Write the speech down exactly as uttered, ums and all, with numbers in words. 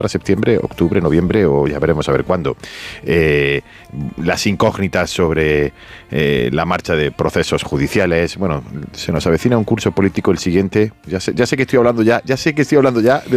para septiembre, octubre, noviembre o ya veremos a ver cuándo. Eh, las incógnitas sobre eh, la marcha de procesos judiciales. Bueno, se nos avecina un curso político el siguiente. Ya sé, ya sé que estoy hablando ya, ya sé que estoy hablando ya de